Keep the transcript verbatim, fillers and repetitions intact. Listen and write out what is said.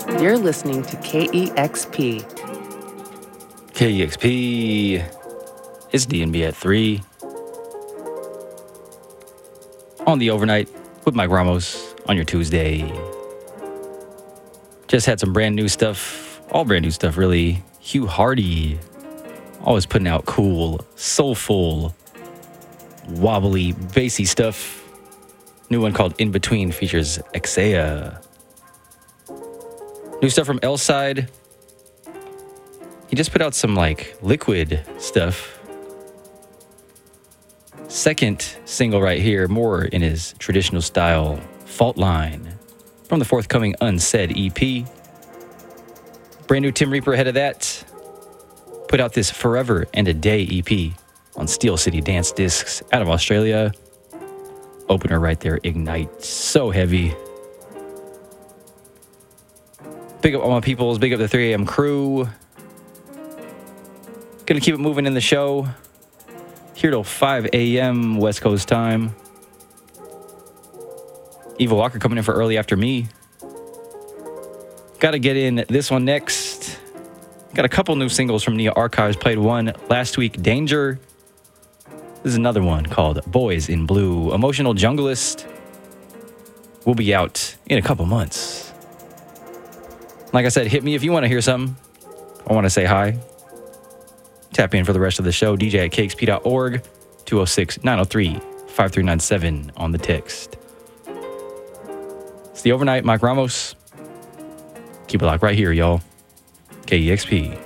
You're listening to K E X P. K E X P. It's D and B at three. On the overnight with Mike Ramos on your Tuesday. Just had some brand new stuff. All brand new stuff, really. Hugh Hardy. Always putting out cool, soulful, wobbly, bassy stuff. New one called In Between features Exea. New stuff from L-Side. He just put out some like liquid stuff. Second single right here, more in his traditional style, Fault Line, from the forthcoming Unsaid E P. Brand new Tim Reaper ahead of that. Put out this Forever and a Day E P on Steel City Dance Discs out of Australia. Opener right there, Ignite. So heavy. Big up all my peoples. Big up the three a.m. crew. Gonna keep it moving in the show. Here till five a.m. West Coast time. Evil Walker coming in for early after me. Gotta get in this one next. Got a couple new singles from Nia Archives. Played one last week, Danger. This is another one called Boys in Blue. Emotional Junglist will be out in a couple months. Like I said, hit me if you want to hear something. I want to say hi. Tap in for the rest of the show. D J at K X P dot org. two oh six, nine oh three, five three nine seven on the text. It's the overnight. Mike Ramos. Keep it locked right here, y'all. K E X P.